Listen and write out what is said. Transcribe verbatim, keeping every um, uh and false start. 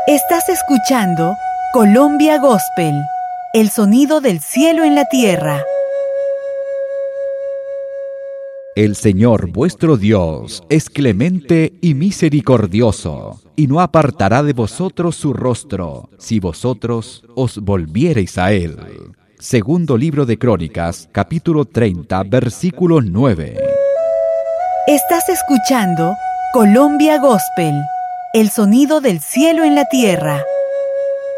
Estás escuchando Colombia Gospel, el sonido del cielo en la tierra. El Señor vuestro Dios es clemente y misericordioso, y no apartará de vosotros su rostro, si vosotros os volviereis a Él. Segundo libro de Crónicas, capítulo treinta, versículo nueve. Estás escuchando Colombia Gospel, el sonido del cielo en la tierra.